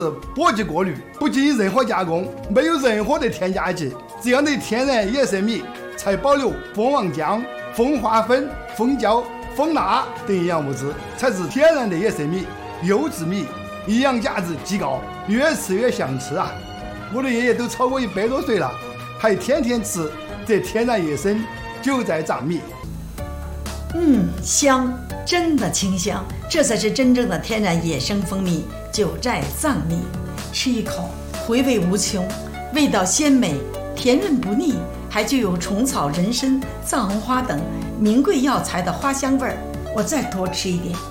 波及过滤，不经任何加工，没有任何的添加剂，这样的天然野生米才保留蜂王浆、蜂花粉、蜂胶、蜂蜡等营养物质，才是天然的野生米、优质米，营养价值极高，越吃越香吃啊！我的爷爷都超过100多岁了，还天天吃这天然野生韭菜藏米。 香，真的清香，这才是真正的天然野生蜂蜜韭菜藏蜜。吃一口，回味无穷，味道鲜美，甜润不腻，还具有虫草、人参、藏红花等名贵药材的花香味儿。我再多吃一点。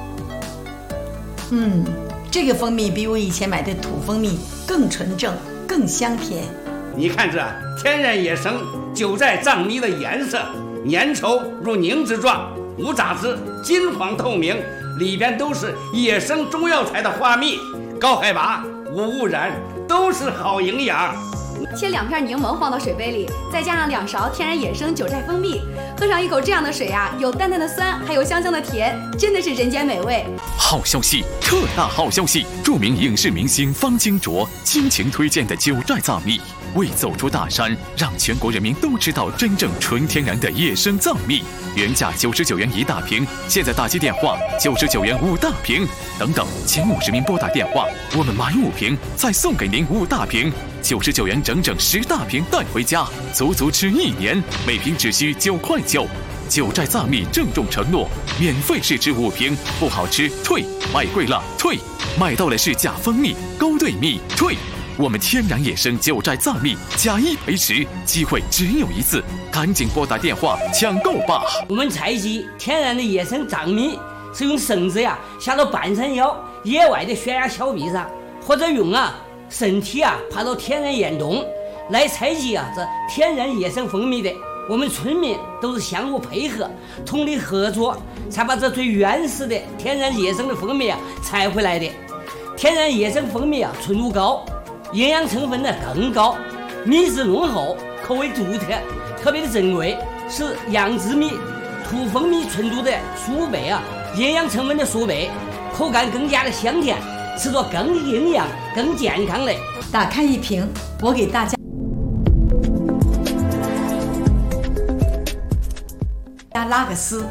这个蜂蜜比我以前买的土蜂蜜更纯正，更香甜。 你看这天然野生韭菜藏米的颜色，粘稠如凝脂状，无杂质，金黄透明，里边都是野生中药材的花蜜，高海拔，无污染，都是好营养。 切2片柠檬放到水杯里，再加上2勺天然野生韭菜蜂蜜，喝上一口这样的水啊，有淡淡的酸，还有香香的甜，真的是人间美味。 好消息，特大好消息！著名影视明星方清卓倾情推荐的韭菜藏蜜，为走出大山，让全国人民都知道真正纯天然的野生藏蜜。原价99元1大瓶，现在打击电话99元5大瓶，等等，前50名拨打电话，我们买5瓶再送给您5大瓶，99元整整10大瓶带回家，足足吃1年，每瓶只需9块9。韭菜藏蜜郑重承诺，免费试吃5瓶，不好吃退，买贵了退，买到了是假蜂蜜、勾兑蜜退。我们天然野生韭菜藏蜜加1赔10，机会只有一次，赶紧拨打电话抢购吧！ 我们采集天然的野生藏蜜，是用绳子下到半山腰野外的悬崖峭壁上，或者用身体爬到天然岩洞来采集这天然野生蜂蜜的。我们村民都是相互配合，通力合作，才把这最原始的天然野生的蜂蜜采回来的。天然野生蜂蜜纯度高，营养成分更高，蜜质浓厚，口味独特，特别的珍贵，是养殖米、土蜂蜜纯度的数倍营养成分的数倍，口感更加的香甜，吃着更营养、更健康嘞。 打开一瓶，我给大家拉个丝。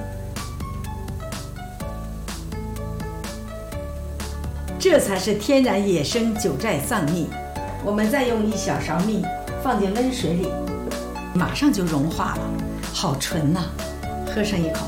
这才是天然野生韭菜藏蜜。我们再用1小勺蜜放进温水里，马上就融化了，好纯呐！喝上一口，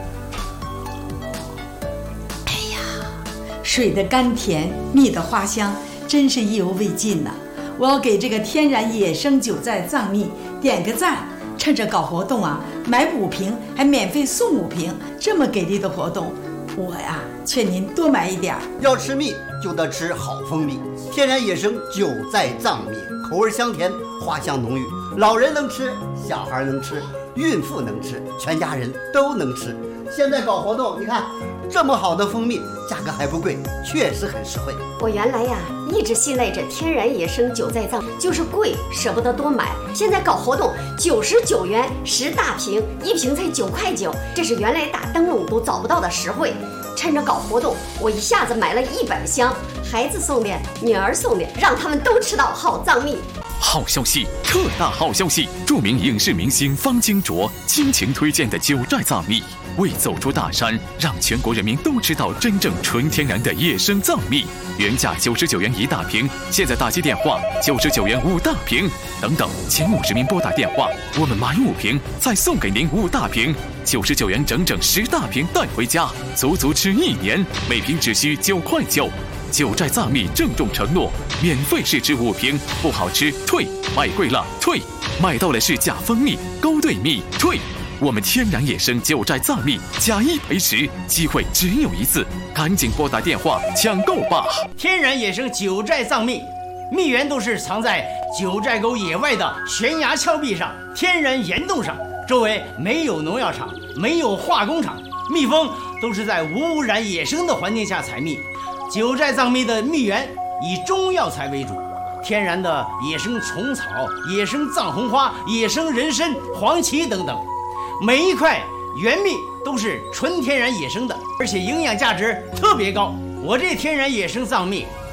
哎呀，水的甘甜，蜜的花香，真是意犹未尽呐！我要给这个天然野生韭菜藏蜜点个赞。趁着搞活动买5瓶还免费送5瓶，这么给力的活动，我劝您多买一点。 要吃蜜就得吃好蜂蜜，天然野生韭菜藏蜜，口味香甜，花香浓郁，老人能吃，小孩能吃，孕妇能吃，全家人都能吃。现在搞活动，你看这么好的蜂蜜，价格还不贵，确实很实惠。 我原来一直信赖着天然野生韭菜藏，就是贵，舍不得多买。现在搞活动，99元10大瓶，1瓶才9块9，这是原来打灯笼都找不到的实惠。趁着搞活动，我一下子买了100箱，孩子送的，女儿送的，让他们都吃到好藏蜜。 好消息，特大好消息！著名影视明星方清卓倾情推荐的韭菜藏蜜，为走出大山，让全国人民都知道真正纯天然的野生藏蜜。原价99元1大瓶，现在打击电话99元5大瓶，等等，前50名拨打电话，我们买5瓶再送给您5大瓶，99元整整10大瓶带回家，足足吃1年，每瓶只需9块9。韭菜藏蜜郑重承诺，免费试吃5瓶，不好吃退，买贵了退，买到了是假蜂蜜、勾兑蜜退。我们天然野生韭菜藏蜜加1赔10，机会只有一次，赶紧拨打电话抢购吧！ 天然野生韭菜藏蜜，蜜源都是藏在九寨沟野外的悬崖峭壁上、天然岩洞上，周围没有农药厂，没有化工厂，蜜蜂都是在无污染野生的环境下采蜜。韭菜藏蜜的蜜源以中药材为主，天然的野生虫草、野生藏红花、野生人参、黄芪等等，每一块原蜜都是纯天然野生的，而且营养价值特别高。我这天然野生藏蜜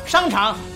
商场